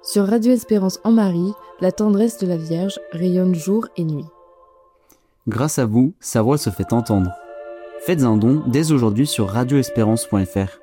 Sur Radio Espérance en Marie, la tendresse de la Vierge rayonne jour et nuit. Grâce à vous, sa voix se fait entendre. Faites un don dès aujourd'hui sur radioespérance.fr.